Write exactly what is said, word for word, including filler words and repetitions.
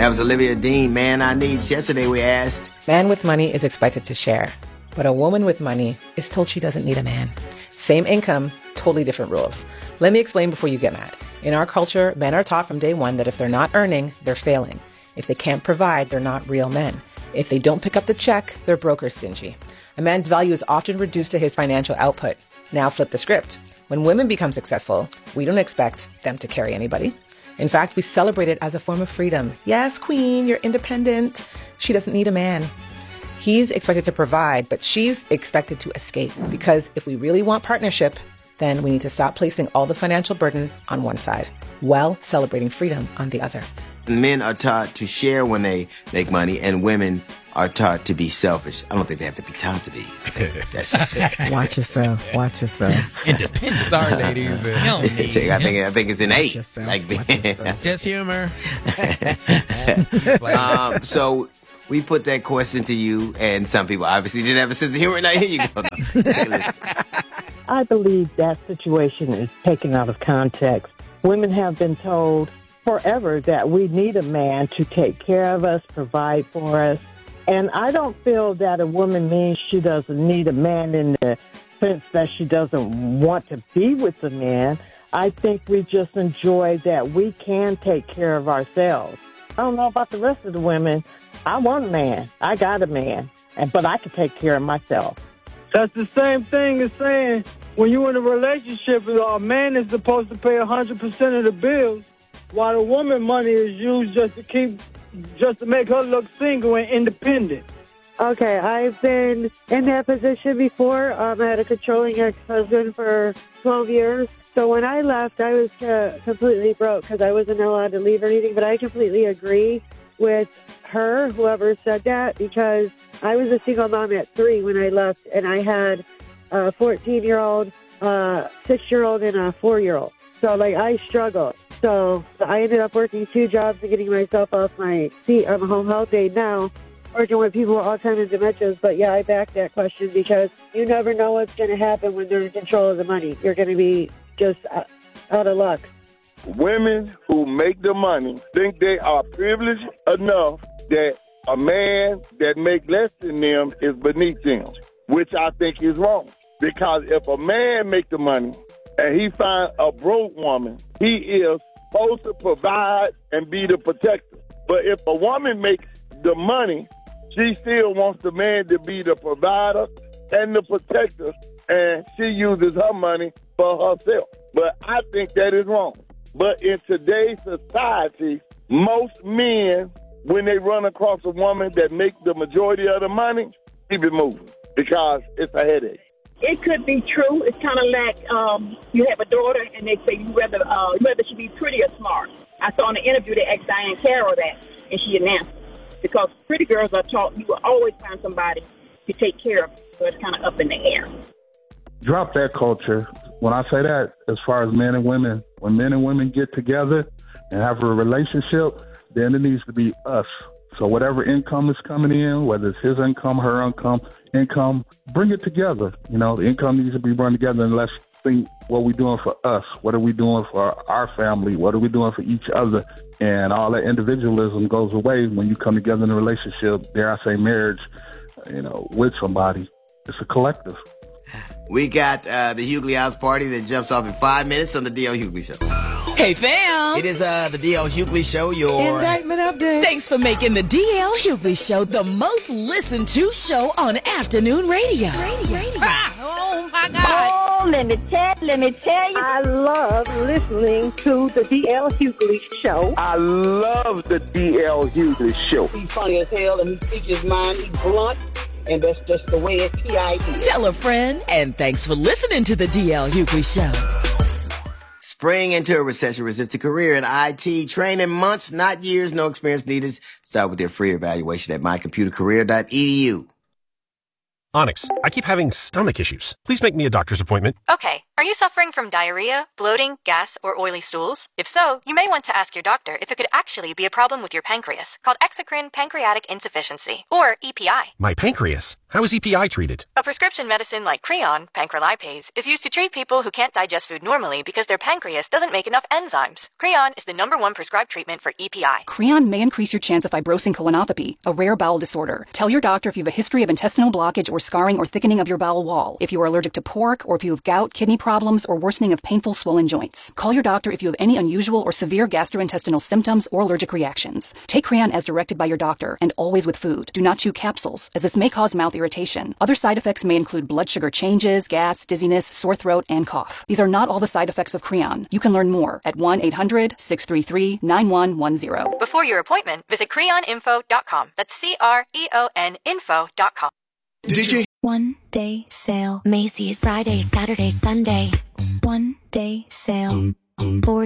That was Olivia Dean, Man I Needs. Yesterday we asked, man with money is expected to share, but a woman with money is told she doesn't need a man. Same income, totally different rules. Let me explain before you get mad. In our culture, men are taught from day one that if they're not earning, they're failing. If they can't provide, they're not real men. If they don't pick up the check, they're broke or stingy. A man's value is often reduced to his financial output. Now flip the script. When women become successful, we don't expect them to carry anybody. In fact, we celebrate it as a form of freedom. Yes, queen, you're independent. She doesn't need a man. He's expected to provide, but she's expected to escape. Because if we really want partnership, then we need to stop placing all the financial burden on one side, while celebrating freedom on the other. Men are taught to share when they make money, and women are taught to be selfish. I don't think they have to be taught to be. That's just watch yourself. Watch yourself. Independent. Sorry, ladies. You don't need I think I think it's innate. Like it's just humor. um, so we put that question to you, and some people obviously didn't have a sense of humor. Now here you go. I believe that situation is taken out of context. Women have been told forever that we need a man to take care of us, provide for us. And I don't feel that a woman means she doesn't need a man in the sense that she doesn't want to be with a man. I think we just enjoy that we can take care of ourselves. I don't know about the rest of the women. I want a man. I got a man. And but I can take care of myself. That's the same thing as saying when you're in a relationship, a man is supposed to pay one hundred percent of the bills, while the woman money is used just to keep, just to make her look single and independent. Okay, I've been in that position before. Um, I had a controlling ex-husband for twelve years. So when I left, I was uh, completely broke because I wasn't allowed to leave or anything. But I completely agree with her, whoever said that, because I was a single mom at three when I left, and I had a fourteen-year-old, uh, six-year-old, and a four-year-old. So, like, I struggled. So I ended up working two jobs and getting myself off my feet. I'm a home health aide now, working with people with Alzheimer's and dementias. But, yeah, I back that question because you never know what's going to happen when they're in control of the money. You're going to be just out of luck. Women who make the money think they are privileged enough that a man that make less than them is beneath them, which I think is wrong. Because if a man make the money and he find a broke woman, he is supposed to provide and be the protector. But if a woman makes the money, she still wants the man to be the provider and the protector, and she uses her money for herself. But I think that is wrong. But in today's society, most men, when they run across a woman that makes the majority of the money, keep it moving because it's a headache. It could be true. It's kind of like um, you have a daughter and they say you rather uh, whether she be pretty or smart. I saw in an interview they asked Diane Carroll that, and she didn't answer. Because pretty girls are taught you will always find somebody to take care of, so it's kind of up in the air. Drop that culture. When I say that, as far as men and women, when men and women get together and have a relationship, then it needs to be us. So whatever income is coming in, whether it's his income, her income, income, bring it together. You know, the income needs to be run together, and let's think what we're doing for us. What are we doing for our family? What are we doing for each other? And all that individualism goes away when you come together in a relationship, dare I say marriage, you know, with somebody. It's a collective. We got uh, the Hughley House Party that jumps off in five minutes on the D L Hughley Show. Hey, fam. It is uh, the D L Hughley Show, your indictment update. Thanks for making the D L Hughley Show the most listened to show on afternoon radio. radio. radio. Ah, oh, my God. Oh, let me tell, let me tell you. I love listening to the D L Hughley Show. I love the D L Hughley Show. He's funny as hell, and he speaks his mind. He's blunt. And that's just the way it's P I D. Tell a friend, and thanks for listening to the D L Hughley Show. Spring into a recession-resistant career in I T. Train in months, not years, no experience needed. Start with your free evaluation at my computer career dot e d u. Onyx, I keep having stomach issues. Please make me a doctor's appointment. Okay. Are you suffering from diarrhea, bloating, gas, or oily stools? If so, you may want to ask your doctor if it could actually be a problem with your pancreas, called exocrine pancreatic insufficiency, or E P I. My pancreas? How is E P I treated? A prescription medicine like Creon, pancrelipase, is used to treat people who can't digest food normally because their pancreas doesn't make enough enzymes. Creon is the number one prescribed treatment for E P I. Creon may increase your chance of fibrosing colonopathy, a rare bowel disorder. Tell your doctor if you have a history of intestinal blockage or scarring or thickening of your bowel wall, if you are allergic to pork, or if you have gout, kidney problems, or worsening of painful swollen joints. Call your doctor if you have any unusual or severe gastrointestinal symptoms or allergic reactions. Take Creon as directed by your doctor, and always with food. Do not chew capsules, as this may cause mouth irritation. Other side effects may include blood sugar changes, gas, dizziness, sore throat, and cough. These are not all the side effects of Creon. You can learn more at one eight hundred, six three three, nine one one zero. Before your appointment, visit creon info dot com. That's C R E O N info dot com. D J. One day sale. Macy's. Friday, Saturday, Sunday. One day sale. Four